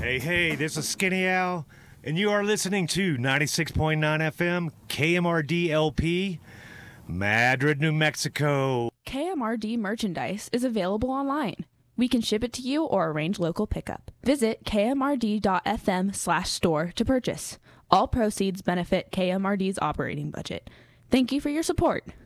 Hey, this is Skinny Al, and you are listening to 96.9 FM KMRD LP, Madrid, New Mexico. KMRD merchandise is available online. We can ship it to you or arrange local pickup. Visit kmrd.fm/store to purchase. All proceeds benefit KMRD's operating budget. Thank you for your support.